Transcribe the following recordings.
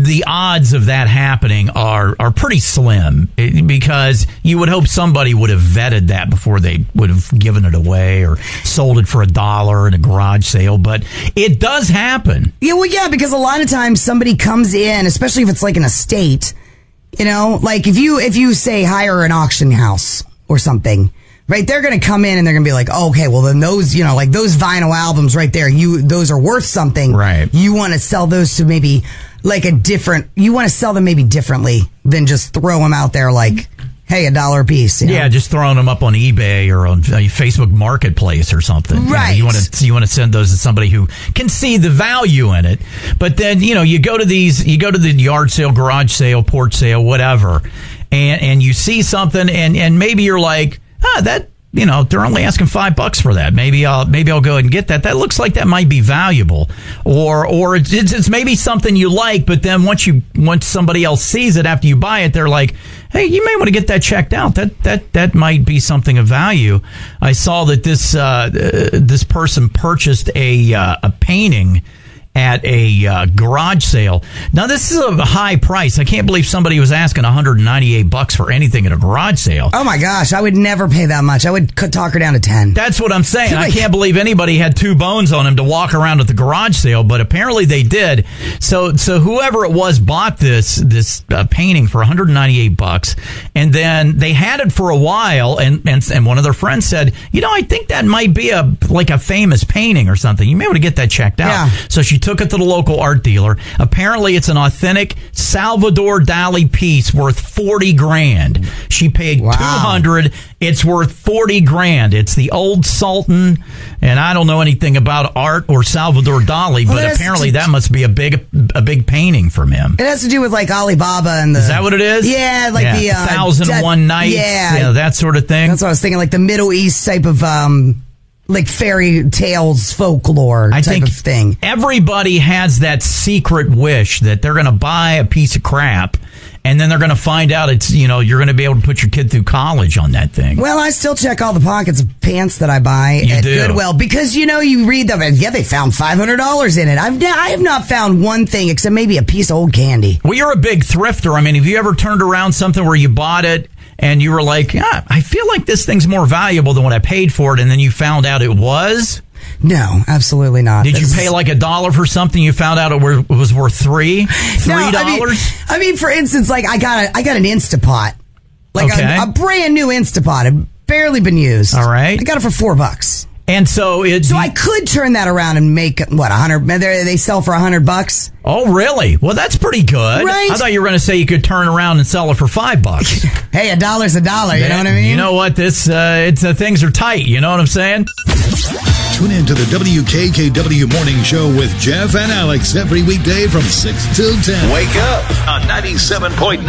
the odds of that happening are pretty slim, because you would hope somebody would have vetted that before they would have given it away or sold it for $1 in a garage sale. But it does happen. Yeah, well, yeah, because a lot of times somebody comes in, especially if it's like an estate, like if you say hire an auction house or something, right, they're going to come in and they're going to be like, oh, okay, well then those, like those vinyl albums right there, those are worth something. Right. You want to sell those to maybe like you want to sell them maybe differently than just throw them out there like, hey, $1 a piece. Yeah, just throwing them up on eBay or on Facebook Marketplace or something. Right. You want to send those to somebody who can see the value in it. But then, you go to the yard sale, garage sale, porch sale, whatever, and you see something and maybe you're like, that, they're only asking $5 for that. Maybe I'll go ahead and get that. That looks like that might be valuable, or it's maybe something you like, but then once somebody else sees it after you buy it, they're like, hey, you may want to get that checked out. That might be something of value. I saw that this person purchased a painting at a garage sale. Now, this is a high price. I can't believe somebody was asking $198 for anything at a garage sale. Oh my gosh, I would never pay that much. I would talk her down to 10. That's what I'm saying. I can't believe anybody had two bones on him to walk around at the garage sale, but apparently they did. So whoever it was bought this painting for $198, and then they had it for a while, and one of their friends said, I think that might be a famous painting or something. You may want to get that checked out. Yeah. So she took it to the local art dealer. Apparently, it's an authentic Salvador Dali piece worth $40,000. She paid $200. It's worth $40,000. It's the old Sultan, and I don't know anything about art or Salvador Dali, but apparently that must be a big painting from him. It has to do with like Alibaba and is that what it is? Yeah, like the 1,001 Nights. Yeah, that sort of thing. That's what I was thinking, like the Middle East type of like fairy tales, folklore type of thing. Everybody has that secret wish that they're going to buy a piece of crap, and then they're going to find out it's, you're going to be able to put your kid through college on that thing. Well, I still check all the pockets of pants that I buy at Goodwill, because, you read them and, they found $500 in it. I have not found one thing except maybe a piece of old candy. Well, you're a big thrifter. I mean, have you ever turned around something where you bought it and you were like, I feel like this thing's more valuable than what I paid for it, and then you found out it was? No, absolutely not. Did you pay like $1 for something you found out it was worth $3? $3? I mean, for instance, like I got an Instapot, like a brand new Instapot, had barely been used. All right, I got it for $4. And so I could turn that around and make what, 100? They sell for $100. Oh, really? Well, that's pretty good. Right? I thought you were going to say you could turn around and sell it for $5. Hey, $1's a dollar. You know what I mean? You know what? Things are tight. You know what I'm saying? Tune in to the WKKW Morning Show with Jeff and Alex every weekday from 6 till 10. Wake up on 97.9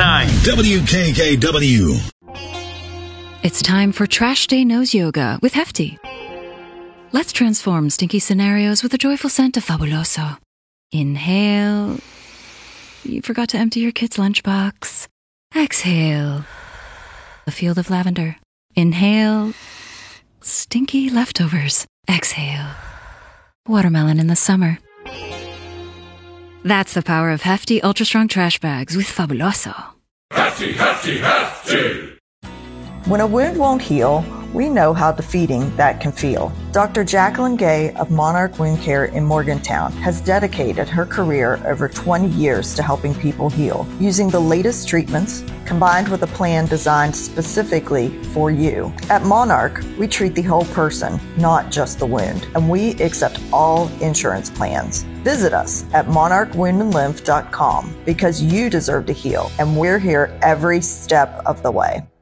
WKKW. It's time for Trash Day Nose Yoga with Hefty. Let's transform stinky scenarios with the joyful scent of Fabuloso. Inhale. You forgot to empty your kid's lunchbox. Exhale. A field of lavender. Inhale. Stinky leftovers. Exhale. Watermelon in the summer. That's the power of Hefty Ultra Strong Trash Bags with Fabuloso. Hefty, Hefty, Hefty! When a wound won't heal, we know how defeating that can feel. Dr. Jacqueline Gay of Monarch Wound Care in Morgantown has dedicated her career over 20 years to helping people heal, using the latest treatments combined with a plan designed specifically for you. At Monarch, we treat the whole person, not just the wound, and we accept all insurance plans. Visit us at monarchwoundandlymph.com because you deserve to heal, and we're here every step of the way.